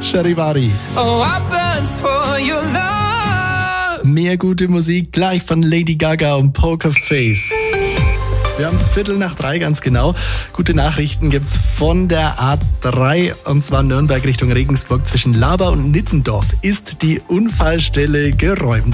Charivari. Oh, I burn for your love. Mehr gute Musik gleich von Lady Gaga und Pokerface. Wir haben es 2:45 ganz genau. Gute Nachrichten gibt's von der A3 und zwar Nürnberg Richtung Regensburg zwischen Laber und Nittendorf ist die Unfallstelle geräumt.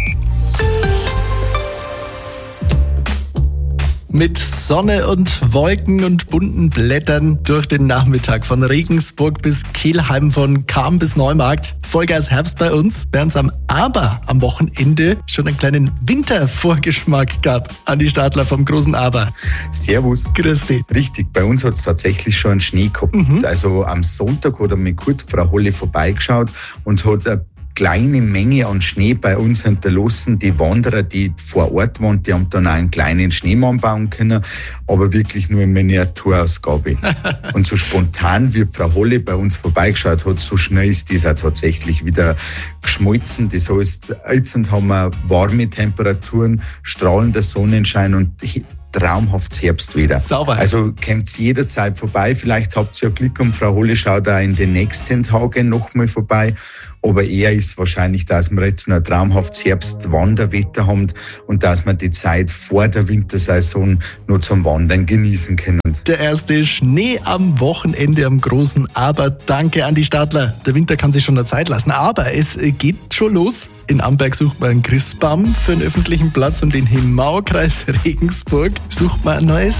Mit Sonne und Wolken und bunten Blättern durch den Nachmittag von Regensburg bis Kelheim, von Cham bis Neumarkt. Vollgas Herbst bei uns, während es am Wochenende schon einen kleinen Wintervorgeschmack gab. Andi Stadler vom großen Aber. Servus. Grüß dich. Richtig, bei uns hat es tatsächlich schon einen Schnee gehabt. Also am Sonntag hat er mir kurz Frau Holle vorbeigeschaut und hat eine kleine Menge an Schnee bei uns hinterlassen. Die Wanderer, die vor Ort waren, die haben dann auch einen kleinen Schneemann bauen können, aber wirklich nur eine Miniaturausgabe. Und so spontan, wie Frau Holle bei uns vorbeigeschaut hat, so schnell ist das auch tatsächlich wieder geschmolzen. Das heißt, jetzt haben wir warme Temperaturen, strahlender Sonnenschein und traumhaftes Herbstwetter. Sauber. Also kommt jederzeit vorbei. Vielleicht habt ihr ja Glück und Frau Holle schaut auch in den nächsten Tagen nochmal vorbei. Aber eher ist wahrscheinlich, dass wir jetzt noch ein traumhaftes Herbstwanderwetter haben und dass wir die Zeit vor der Wintersaison noch zum Wandern genießen können. Der erste Schnee am Wochenende am großen Aber. Danke, Andi Stadler. Der Winter kann sich schon eine Zeit lassen, aber es geht schon los. In Amberg sucht man einen Christbaum für einen öffentlichen Platz und in Himaukreis Regensburg sucht man ein neues